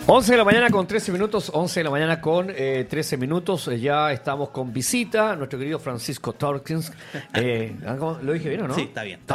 11 de la mañana con 13 minutos, 11 de la mañana con 13 minutos. Ya estamos con visita, nuestro querido Francisco Torkins. ¿Lo dije bien o no? Sí, está bien.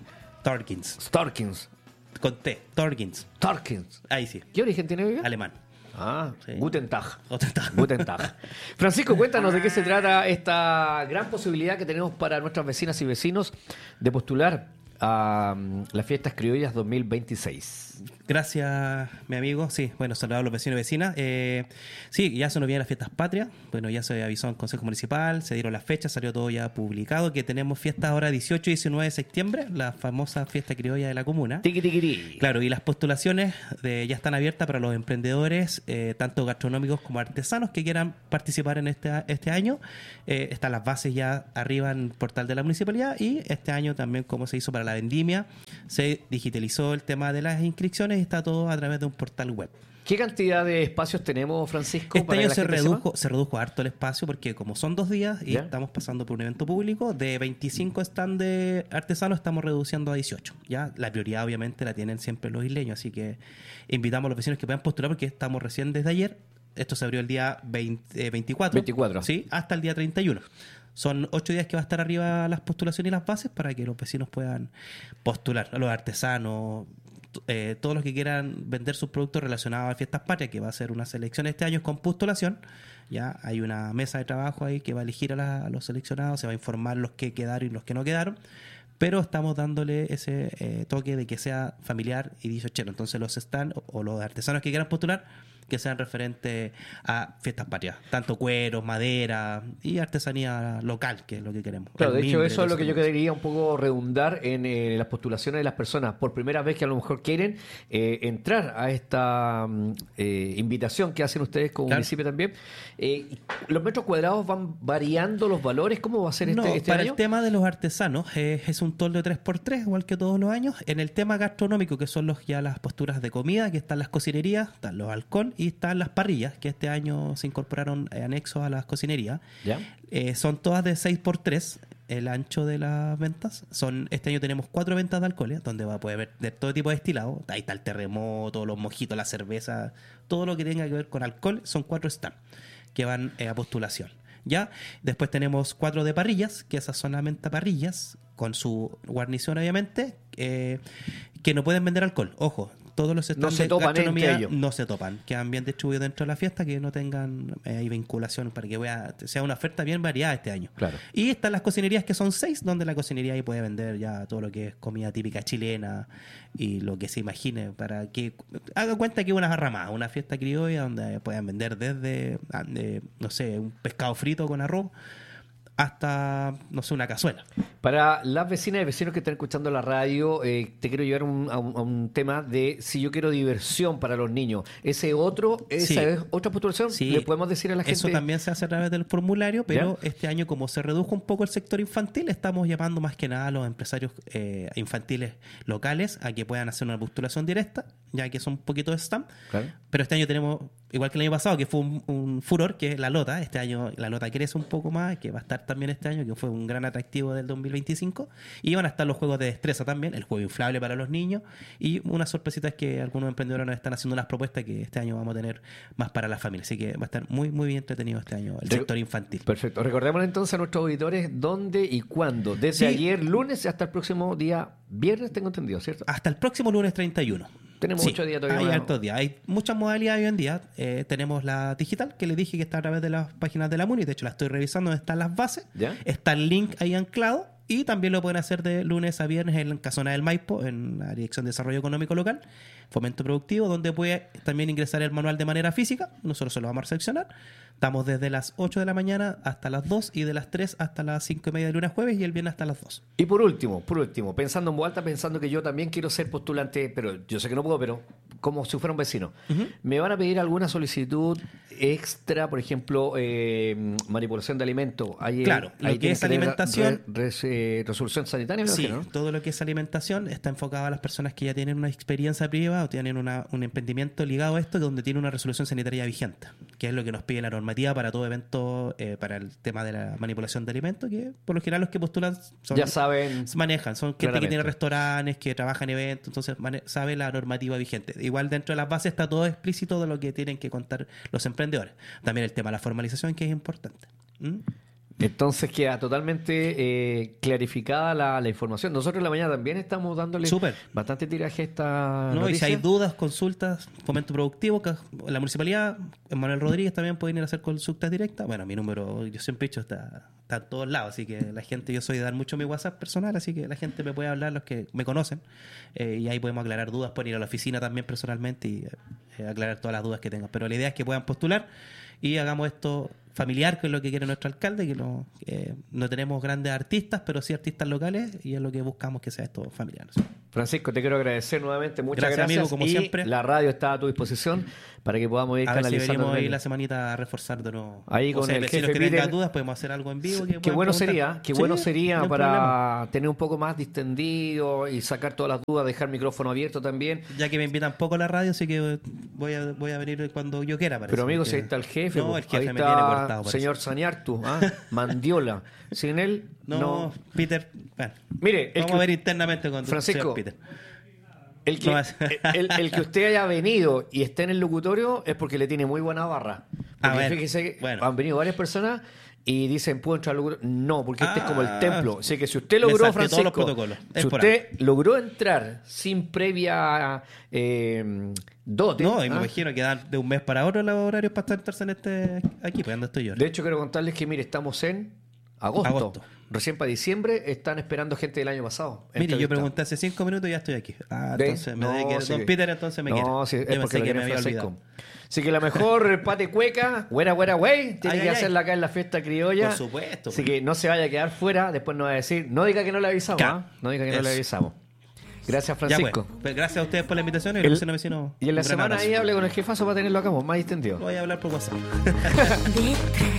Torkins. Con T, Torkins. Ahí sí. ¿Qué origen tiene, oiga? Alemán. Sí. Guten Tag. Francisco, cuéntanos de qué se trata esta gran posibilidad que tenemos para nuestras vecinas y vecinos de postular a las Fiestas Criollas 2026. Gracias, mi amigo. Sí, bueno, saludar a los vecinos y vecinas. Sí, ya se nos vienen las fiestas patrias. Bueno, ya se avisó en el Consejo Municipal, se dieron las fechas, salió todo ya publicado, que tenemos fiestas ahora 18 y 19 de septiembre, la famosa fiesta criolla de la comuna. Tiqui. Claro, y las postulaciones ya están abiertas para los emprendedores, tanto gastronómicos como artesanos que quieran participar en este año. Están las bases ya arriba en el portal de la municipalidad, y este año también, como se hizo para la vendimia, se digitalizó el tema de las inscripciones y está todo a través de un portal web. ¿Qué cantidad de espacios tenemos, Francisco? Este año se redujo harto el espacio, porque como son 2 días y estamos pasando por un evento público, de 25 stands de artesanos estamos reduciendo a 18. Ya la prioridad obviamente la tienen siempre los isleños, así que invitamos a los vecinos que puedan postular, porque estamos recién desde ayer. Esto se abrió el día 24. Sí, hasta el día 31. Son 8 días que va a estar arriba las postulaciones y las bases para que los vecinos puedan postular. A los artesanos, todos los que quieran vender sus productos relacionados a Fiestas Patrias, que va a ser una selección este año con postulación. Ya hay una mesa de trabajo ahí que va a elegir a los seleccionados, se va a informar los que quedaron y los que no quedaron, pero estamos dándole ese toque de que sea familiar y 18. Entonces los stands o los artesanos que quieran postular, que sean referentes a Fiestas Patrias, tanto cueros, madera y artesanía local, que es lo que queremos. Claro, de hecho eso es lo que yo quería un poco redundar en las postulaciones de las personas por primera vez que a lo mejor quieren entrar a esta invitación que hacen ustedes como municipio también. ¿Los metros cuadrados van variando los valores? ¿Cómo va a ser este año? Para el tema de los artesanos es un toldo de 3x3, igual que todos los años. En el tema gastronómico, que son ya las posturas de comida, que están las cocinerías, están los balcón y están las parrillas, que este año se incorporaron anexos a las cocinerías. Son todas de 6x3 el ancho de las ventas. Este año tenemos 4 ventas de alcoholes, donde va a poder ver de todo tipo de destilado. Ahí está el terremoto, los mojitos, la cerveza, todo lo que tenga que ver con alcohol. Son 4 stands que van a postulación. ¿Ya? Después tenemos 4 de parrillas, que esas son solamente parrillas, con su guarnición obviamente, que no pueden vender alcohol. Ojo, todos los stands de gastronomía no se topan, quedan bien distribuidos dentro de la fiesta, que no tengan vinculación, para que sea una oferta bien variada este año. Claro. Y están las cocinerías, que son 6, donde la cocinería ahí puede vender ya todo lo que es comida típica chilena y lo que se imagine, para que haga cuenta que es una garramada, una fiesta criolla donde puedan vender desde, no sé, un pescado frito con arroz hasta, no sé, una cazuela. Para las vecinas y vecinos que están escuchando la radio, te quiero llevar a un tema de si yo quiero diversión para los niños. ¿Esa es otra postulación? Sí. ¿Le podemos decir a la gente? Eso también se hace a través del formulario, pero este año, como se redujo un poco el sector infantil, estamos llamando más que nada a los empresarios infantiles locales a que puedan hacer una postulación directa, ya que son un poquito de stamp. Claro. Pero este año tenemos, igual que el año pasado, que fue un furor, que es la lota. Este año la lota crece un poco más, que va a estar también este año, que fue un gran atractivo del 2025. Y van a estar los juegos de destreza también, el juego inflable para los niños, y unas sorpresitas que algunos emprendedores nos están haciendo unas propuestas que este año vamos a tener más para las familias. Así que va a estar muy, muy bien entretenido este año el sector infantil. Perfecto. Recordemos entonces a nuestros auditores dónde y cuándo. Desde ayer lunes hasta el próximo día viernes, tengo entendido, ¿cierto? Hasta el próximo lunes 31. Tenemos 8 días todavía. Hay hartos días. Hay muchas modalidades hoy en día. Tenemos la digital, que les dije que está a través de las páginas de la MUNI. De hecho, la estoy revisando, donde están las bases. Está el link ahí anclado. Y también lo pueden hacer de lunes a viernes en Casona del Maipo, en la Dirección de Desarrollo Económico Local, Fomento Productivo, donde puede también ingresar el manual de manera física. Nosotros se lo vamos a seleccionar. Estamos desde las 8 de la mañana hasta las 2 y de las 3 hasta las 5:30 de lunes a jueves, y el viernes hasta las 2. Y por último, pensando en voz alta, pensando que yo también quiero ser postulante, pero yo sé que no puedo, pero como si fuera un vecino. ¿Me van a pedir alguna solicitud extra, por ejemplo, manipulación de alimentos. Claro, lo que es alimentación. Resolución sanitaria, sí, ¿no? Todo lo que es alimentación está enfocado a las personas que ya tienen una experiencia privada o tienen un emprendimiento ligado a esto, donde tiene una resolución sanitaria vigente, que es lo que nos pide la normativa para todo evento, para el tema de la manipulación de alimentos, que por lo general los que postulan ya saben, manejan, son gente que tiene restaurantes, que trabaja en eventos, entonces sabe la normativa vigente. Igual dentro de las bases está todo explícito de lo que tienen que contar los emprendedores. También el tema de la formalización, que es importante. Entonces queda totalmente clarificada la información. Nosotros en la mañana también estamos dándole bastante tiraje a esta noticia. Y si hay dudas, consultas, fomento productivo, que la municipalidad, Manuel Rodríguez, también pueden ir a hacer consultas directas. Bueno, mi número, yo siempre he dicho, está en todos lados, así que la gente, yo soy de dar mucho mi WhatsApp personal, así que la gente me puede hablar, los que me conocen, y ahí podemos aclarar dudas, pueden ir a la oficina también personalmente y aclarar todas las dudas que tengan. Pero la idea es que puedan postular y hagamos esto familiar, que es lo que quiere nuestro alcalde, que no tenemos grandes artistas, pero sí artistas locales, y es lo que buscamos, que sea esto familiar. Francisco, te quiero agradecer nuevamente, muchas gracias. Amigo, como siempre. La radio está a tu disposición para que podamos ir canalizando. A ver si venimos ahí la semanita a reforzar de nuevo. Ahí con el jefe que tengan dudas, podemos hacer algo en vivo. Qué bueno sería, no para tener un poco más distendido y sacar todas las dudas, dejar micrófono abierto también. Ya que me invitan poco a la radio, así que voy a venir cuando yo quiera. Pero amigo, si ahí está el jefe. No, el jefe ahí me está tiene cortado. Señor Sañartu, Mandiola. Sin él, no. Peter, bueno, mire, vamos a ver internamente con Francisco, Peter. El que usted haya venido y esté en el locutorio es porque le tiene muy buena barra. Porque fíjese que han venido varias personas y dicen, ¿puedo entrar al locutorio? No, porque este es como el templo. Así que si usted logró, Francisco, si usted logró entrar sin previa dote... No, y me imagino que dan de un mes para otro los horarios para estarse en aquí, pues donde estoy yo. De hecho, quiero contarles que, mire, estamos en agosto. Recién para diciembre están esperando gente del año pasado. Mire, yo pregunté hace 5 minutos y ya estoy aquí. Entonces Don Peter entonces me quiere. No, sí, es porque que me había olvidado. Así que la mejor pate cueca, güera, güey, tiene que hacerla acá en la fiesta criolla. Por supuesto. Así que no se vaya a quedar fuera, después nos va a decir, no diga que no le avisamos, no diga que no le avisamos. Gracias, Francisco. Pues gracias a ustedes por la invitación y los vecinos. Y en la semana ahí hable con el jefazo para tenerlo acá más distendido. Voy a hablar por WhatsApp.